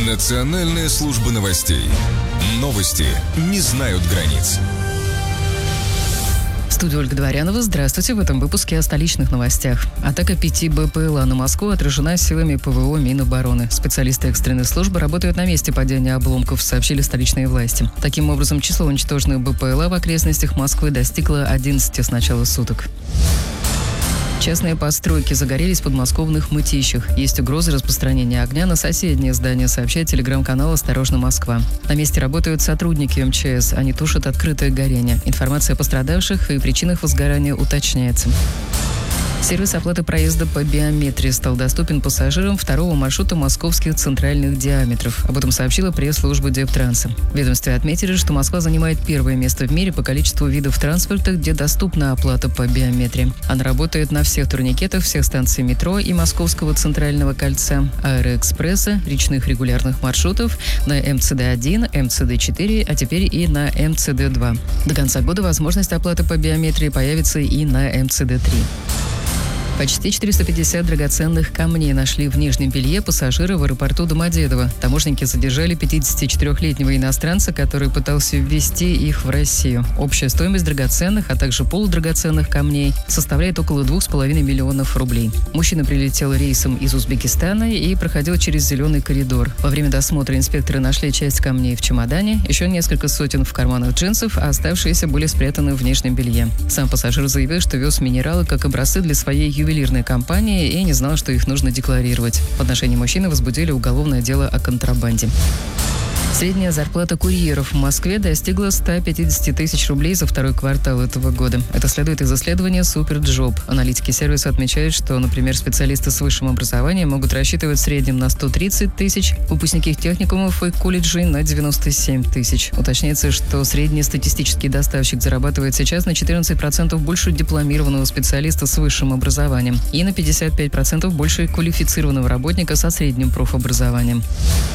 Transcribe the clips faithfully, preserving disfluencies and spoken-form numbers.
Национальная служба новостей. Новости не знают границ. В студии Ольга Дворянова. Здравствуйте. В этом выпуске о столичных новостях. Атака пяти БПЛА на Москву отражена силами ПВО Минобороны. Специалисты экстренной службы работают на месте падения обломков, сообщили столичные власти. Таким образом, число уничтоженных БПЛА в окрестностях Москвы достигло одиннадцати с начала суток. Частные постройки загорелись в подмосковных Мытищах. Есть угроза распространения огня на соседние здания, сообщает телеграм-канал «Осторожно, Москва». На месте работают сотрудники МЧС. Они тушат открытое горение. Информация о пострадавших и причинах возгорания уточняется. Сервис оплаты проезда по биометрии стал доступен пассажирам второго маршрута московских центральных диаметров. Об этом сообщила пресс-служба Дептранса. В ведомстве отметили, что Москва занимает первое место в мире по количеству видов транспорта, где доступна оплата по биометрии. Она работает на всех турникетах всех станций метро и Московского центрального кольца, Аэроэкспресса, речных регулярных маршрутов, на эм цэ дэ один, эм цэ дэ четыре, а теперь и на эм цэ дэ два. До конца года возможность оплаты по биометрии появится и на эм цэ дэ три. Почти четыреста пятьдесят драгоценных камней нашли в Нижнем Белье пассажиры в аэропорту Домодедово. Таможенники задержали пятидесятичетырёхлетнего иностранца, который пытался ввезти их в Россию. Общая стоимость драгоценных, а также полудрагоценных камней составляет около двух с половиной миллионов рублей. Мужчина прилетел рейсом из Узбекистана и проходил через зеленый коридор. Во время досмотра инспекторы нашли часть камней в чемодане, еще несколько сотен в карманах джинсов, а оставшиеся были спрятаны в Нижнем Белье. Сам пассажир заявил, что вез минералы как образцы для своей ювелирной компании и не знал, что их нужно декларировать. В отношении мужчины возбудили уголовное дело о контрабанде. Средняя зарплата курьеров в Москве достигла ста пятидесяти тысяч рублей за второй квартал этого года. Это следует из исследования Суперджоп. Аналитики сервиса отмечают, что, например, специалисты с высшим образованием могут рассчитывать в среднем на сто тридцать тысяч, выпускники техникумов и колледжей на девяносто семь тысяч. Уточняется, что средний статистический доставщик зарабатывает сейчас на четырнадцать процентов больше дипломированного специалиста с высшим образованием и на пятьдесят пять процентов больше квалифицированного работника со средним профобразованием.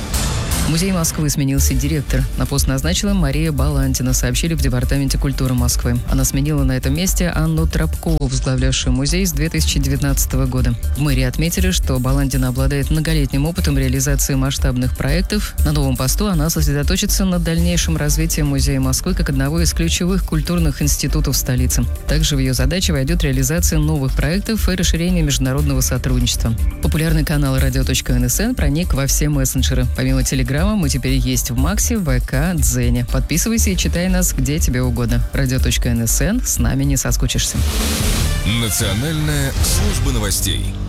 В Музее Москвы сменился директор. На пост назначила Мария Баландина, сообщили в Департаменте культуры Москвы. Она сменила на этом месте Анну Тропкову, возглавлявшую музей с две тысячи девятнадцатого года. В мэрии отметили, что Баландина обладает многолетним опытом реализации масштабных проектов. На новом посту она сосредоточится на дальнейшем развитии Музея Москвы как одного из ключевых культурных институтов столицы. Также в ее задачи войдет реализация новых проектов и расширение международного сотрудничества. Популярный канал радио точка эн эс эн проник во все мессенджеры. Помимо телеграмма, мы теперь есть в Максе, ВК, Дзене. Подписывайся и читай нас где тебе угодно. радио точка эн эс эн. С нами не соскучишься. Национальная служба новостей.